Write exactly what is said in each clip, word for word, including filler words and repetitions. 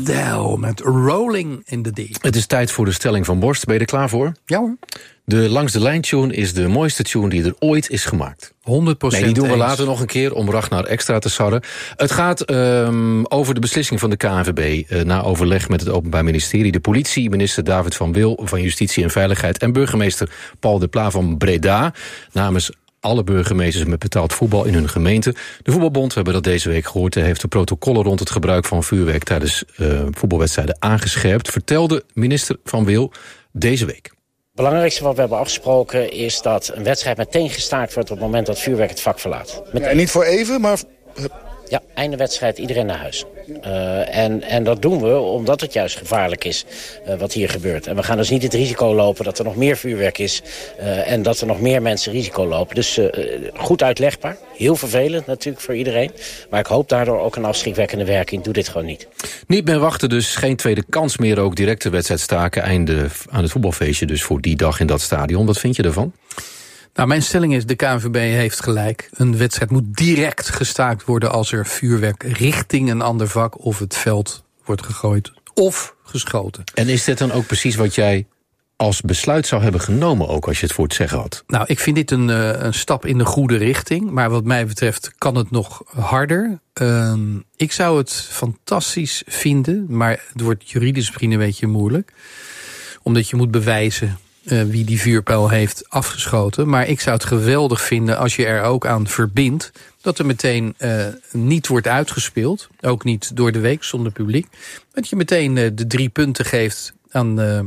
Adele met Rolling in the Deep. Het is tijd voor de stelling van Borst. Ben je er klaar voor? Ja hoor. De Langs de Lijn tune is de mooiste tune die er ooit is gemaakt. honderd procent Nee, die doen we eens. later nog een keer om Ragnar extra te sarren. Het gaat um, over de beslissing van de K N V B... Uh, na overleg met het Openbaar Ministerie, de politie... minister David van Wil van Justitie en Veiligheid... en burgemeester Paul de Pla van Breda... namens alle burgemeesters met betaald voetbal in hun gemeente. De Voetbalbond, we hebben dat deze week gehoord... heeft de protocollen rond het gebruik van vuurwerk... tijdens uh, voetbalwedstrijden aangescherpt... vertelde minister van Wil deze week. Het belangrijkste wat we hebben afgesproken is dat een wedstrijd meteen gestaakt wordt op het moment dat vuurwerk het vak verlaat. Ja, en niet voor even, maar... Ja, einde wedstrijd, iedereen naar huis. Uh, en, en dat doen we omdat het juist gevaarlijk is uh, wat hier gebeurt. En we gaan dus niet het risico lopen dat er nog meer vuurwerk is... Uh, en dat er nog meer mensen risico lopen. Dus uh, goed uitlegbaar. Heel vervelend natuurlijk voor iedereen. Maar ik hoop daardoor ook een afschrikwekkende werking. Doe dit gewoon niet. Niet meer wachten dus, geen tweede kans meer. Ook direct de wedstrijd staken. Einde aan het voetbalfeestje dus voor die dag in dat stadion. Wat vind je ervan? Nou, mijn stelling is, de K N V B heeft gelijk. Een wedstrijd moet direct gestaakt worden als er vuurwerk richting een ander vak of het veld wordt gegooid of geschoten. En is dit dan ook precies wat jij als besluit zou hebben genomen, ook als je het voor het zeggen had? Nou, ik vind dit een, uh, een stap in de goede richting. Maar wat mij betreft kan het nog harder. Uh, ik zou het fantastisch vinden, maar het wordt juridisch misschien een beetje moeilijk. Omdat je moet bewijzen Uh, wie die vuurpijl heeft afgeschoten. Maar ik zou het geweldig vinden als je er ook aan verbindt dat er meteen uh, niet wordt uitgespeeld. Ook niet door de week zonder publiek. Dat je meteen uh, de drie punten geeft aan uh,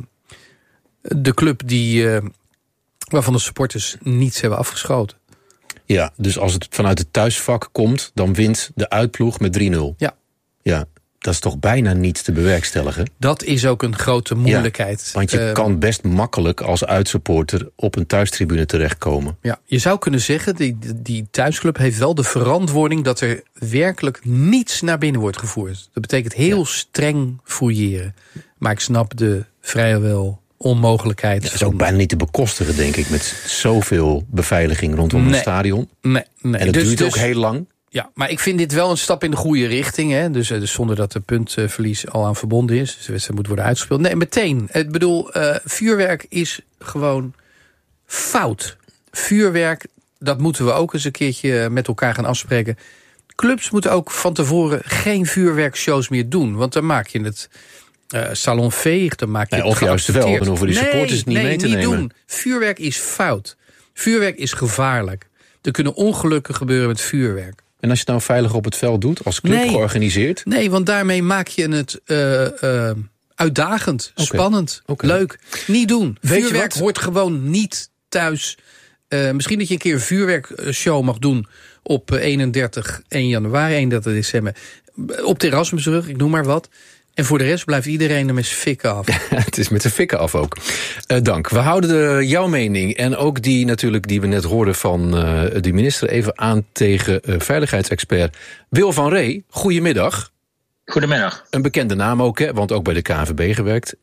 de club die, uh, waarvan de supporters niets hebben afgeschoten. Ja, dus als het vanuit het thuisvak komt, dan wint de uitploeg met drie nul. Ja. Ja. Dat is toch bijna niet te bewerkstelligen? Dat is ook een grote moeilijkheid. Ja, want je uh, kan best makkelijk als uitsupporter op een thuistribune terechtkomen. Ja, je zou kunnen zeggen, die, die thuisclub heeft wel de verantwoording dat er werkelijk niets naar binnen wordt gevoerd. Dat betekent heel ja. streng fouilleren. Maar ik snap de vrijwel onmogelijkheid. Ja, dat is ook bijna niet te bekostigen, denk ik, met zoveel beveiliging rondom nee, een stadion. Nee, nee. En dat dus, duurt dus, ook heel lang. Ja, maar ik vind dit wel een stap in de goede richting. Hè? Dus, dus zonder dat de puntverlies al aan verbonden is. Dus de wedstrijd moet worden uitgespeeld. Nee, meteen. Ik bedoel, uh, vuurwerk is gewoon fout. Vuurwerk, dat moeten we ook eens een keertje met elkaar gaan afspreken. Clubs moeten ook van tevoren geen vuurwerkshows meer doen. Want dan maak je het uh, salonveeg, dan maak je nee, het of juist wel, dan hoeven die supporters nee, het niet nee, mee te niet nemen. Doen. Vuurwerk is fout. Vuurwerk is gevaarlijk. Er kunnen ongelukken gebeuren met vuurwerk. En als je het nou veilig op het veld doet, als club nee, georganiseerd? Nee, want daarmee maak je het uh, uh, uitdagend, okay. spannend, okay. leuk. Niet doen. Weet vuurwerk hoort gewoon niet thuis. Uh, misschien dat je een keer een vuurwerkshow mag doen op eenendertig één januari, eenendertig december. Op de Erasmusrug, ik noem maar wat. En voor de rest blijft iedereen er met zijn fikken af. Het is met zijn fikken af ook. Uh, dank. We houden de, jouw mening en ook die natuurlijk die we net hoorden van uh, de minister even aan tegen uh, veiligheidsexpert Wil van Ree. Goedemiddag. Goedemiddag. Een bekende naam ook, hè, want ook bij de K N V B gewerkt.